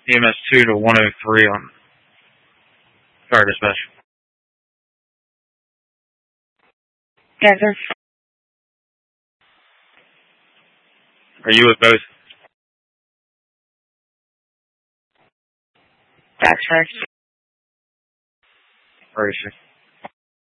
EMS 2 to 103 on fire dispatch. Yes, sir. Are you with both? That's correct. Where is she?